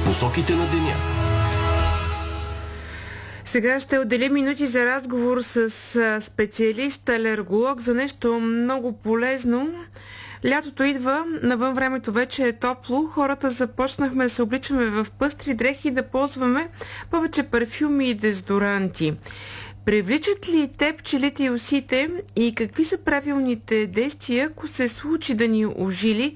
посоките на деня. Сега ще отделим минути за разговор с специалист, алерголог за нещо много полезно. Лятото идва, навън времето вече е топло, хората започнахме да се обличаме в пъстри дрехи и да ползваме повече парфюми и дезодоранти. Привличат ли те пчелите и осите и какви са правилните действия, ако се случи да ни ужили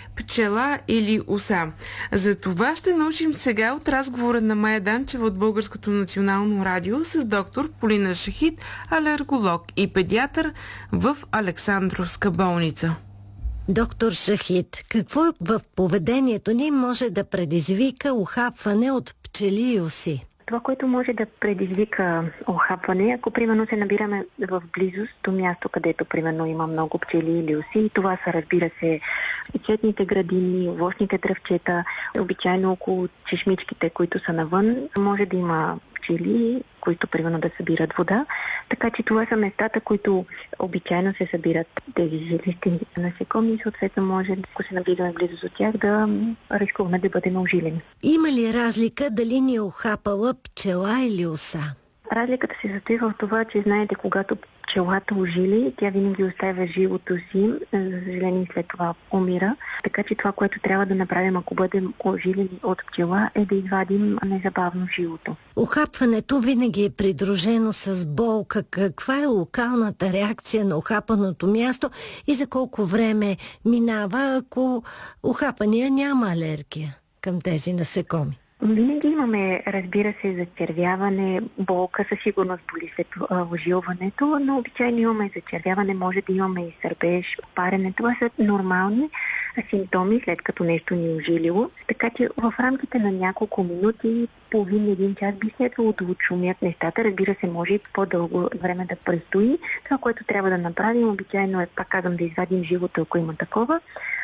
пчела или оса? За това ще научим сега от разговора на Мая Данчева от Българското национално радио с доктор Полина Шахид, алерголог и педиатър в Александровска болница. Доктор Шахид, какво в поведението ни може да предизвика ухапване от пчели и оси? Това, което може да предизвика охапване, ако примерно се набираме в близост до място, където примерно има много пчели или оси, това са, разбира се, цветните градини, овощните дръвчета, обичайно около чешмичките, които са навън, може да има пчели, които примерно да събират вода. Така че това са местата, които обичайно се събират тези жилищни насекоми и съответно може, ако се набираме близо от тях, да рискуваме да бъдем ужилени. Има ли разлика дали ни е ухапала пчела или оса? Разликата се състои в това, че знаете, когато пчелата ожили, тя винаги оставя живото си, за съжаление след това умира. Така че това, което трябва да направим, ако бъдем ожилени от пчела, е да извадим незабавно живото. Ухапването винаги е придружено с болка. Каква е локалната реакция на ухапаното място и за колко време минава, ако ухапания няма алергия към тези насекоми? Винаги имаме, разбира се, зачервяване, болка, със сигурност боли след ожилването, но обичайно имаме зачервяване, може да имаме и сърбеж, парене. Това са нормални симптоми, след като нещо ни е ожилило. Така че в рамките на няколко минути, половин-един час би следвало да отшумят нещата. Разбира се, може и по-дълго време да престои. Това, което трябва да направим, обичайно е, пак казвам, да извадим живото, ако има такова.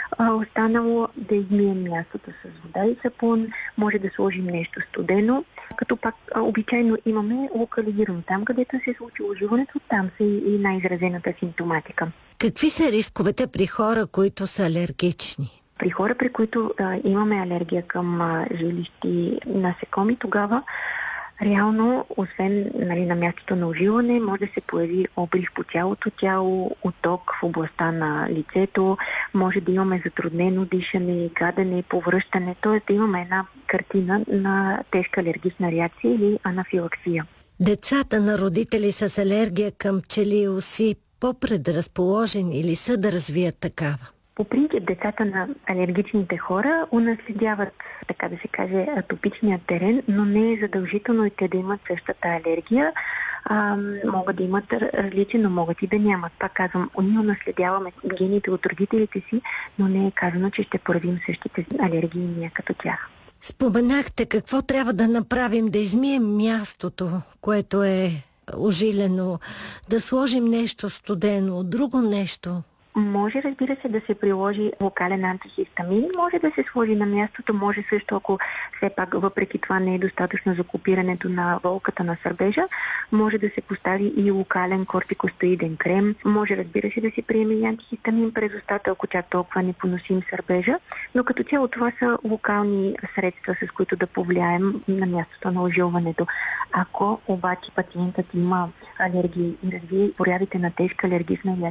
Останало да измием мястото с вода и сапун, може да сложим нещо студено, като пак обичайно имаме локализирано там, където се е случило оживането, там са и най-изразената симптоматика. Какви са рисковете при хора, които са алергични? При хора, при които имаме алергия към жилищни насекоми, тогава реално, освен на мястото на ожилване, може да се появи обрив по цялото тяло, оток в областта на лицето, може да имаме затруднено дишане, гадене, повръщане, т.е. да имаме една картина на тежка алергична реакция или анафилаксия. Децата на родители с алергия към пчели и оси по-предразположени или са да развият такава? По принцип, децата на алергичните хора унаследяват, така да се каже, атопичния терен, но не е задължително и те да имат същата алергия. Могат да имат различия, но могат и да нямат. Пак казвам, ние унаследяваме гените от родителите си, но не е казано, че ще поравим същите алергии ние като тях. Споменахте какво трябва да направим, да измием мястото, което е ожилено, да сложим нещо студено, друго нещо. Може, разбира се, да се приложи локален антихистамин, може да се сложи на мястото, може също, ако все пак въпреки това не е достатъчно за копирането на болката на сърбежа, може да се постави и локален кортикостероиден крем, може, разбира се, да се приеме и антихистамин през устата, ако чак толкова не поносим сърбежа, но като цяло това са локални средства, с които да повлияем на мястото на ожилването. Ако обаче пациентът има алергии и развие проявите на тежка алергична